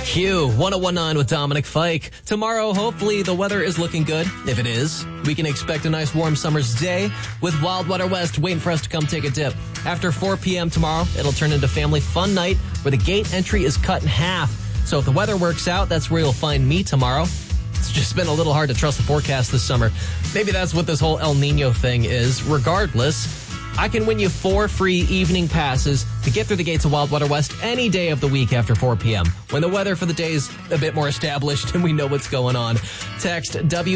Q 1019 with Dominic Fike. Tomorrow, hopefully, the weather is looking good. If it is, we can expect a nice warm summer's day with Wild Water West waiting for us to come take a dip. After 4 p.m. tomorrow, it'll turn into family fun night where the gate entry is cut in half. So if the weather works out, that's where you'll find me tomorrow. It's just been a little hard to trust the forecast this summer. Maybe that's what this whole El Nino thing is. Regardless, I can win you 4 free evening passes to get through the gates of Wild Water West any day of the week after 4 p.m. when the weather for the day is a bit more established and we know what's going on. Text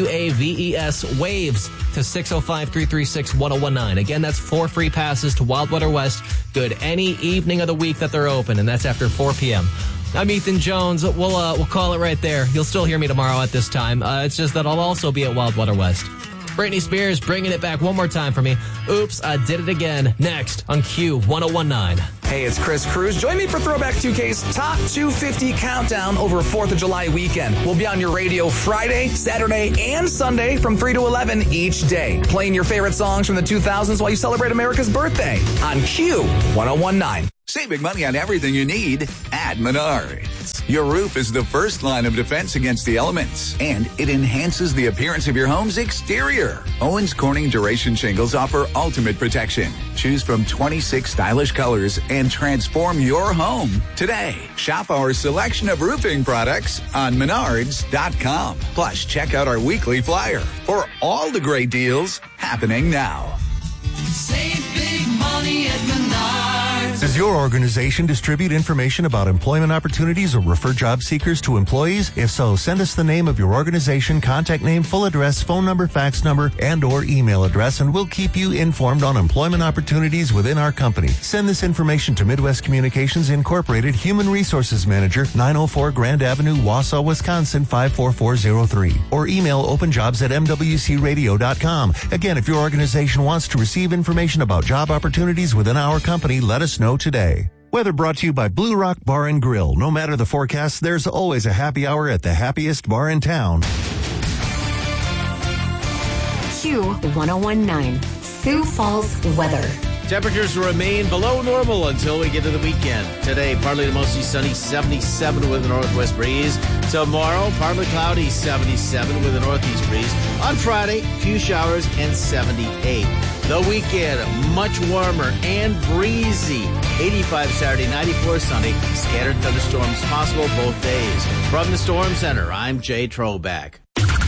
WAVES WAVES to 605-336-1019. Again, that's 4 free passes to Wild Water West. Good any evening of the week that they're open, and that's after 4 p.m. I'm Ethan Jones. We'll call it right there. You'll still hear me tomorrow at this time. It's just that I'll also be at Wild Water West. Britney Spears bringing it back one more time for me. Oops, I did it again. Next on Q 1019. Hey, it's Chris Cruz. Join me for Throwback 2K's Top 250 Countdown over 4th of July weekend. We'll be on your radio Friday, Saturday, and Sunday from 3 to 11 each day, playing your favorite songs from the 2000s while you celebrate America's birthday on Q 1019. Saving money on everything you need at Menards. Your roof is the first line of defense against the elements, and it enhances the appearance of your home's exterior. Owens Corning Duration Shingles offer ultimate protection. Choose from 26 stylish colors and transform your home today. Shop our selection of roofing products on Menards.com. Plus, check out our weekly flyer for all the great deals happening now. Save big money at Menards. Does your organization distribute information about employment opportunities or refer job seekers to employees? If so, send us the name of your organization, contact name, full address, phone number, fax number, and or email address, and we'll keep you informed on employment opportunities within our company. Send this information to Midwest Communications Incorporated, Human Resources Manager, 904 Grand Avenue, Wausau, Wisconsin, 54403. Or email openjobs@mwcradio.com. Again, if your organization wants to receive information about job opportunities within our company, let us know today. Weather brought to you by Blue Rock Bar and Grill. No matter the forecast, there's always a happy hour at the happiest bar in town. Q 1019, Sioux Falls weather. Temperatures will remain below normal until we get to the weekend. Today, partly to mostly sunny, 77 with a northwest breeze. Tomorrow, partly cloudy, 77 with a northeast breeze. On Friday, few showers and 78. The weekend, much warmer and breezy. 85 Saturday, 94 Sunday. Scattered thunderstorms possible both days. From the Storm Center, I'm Jay Troback.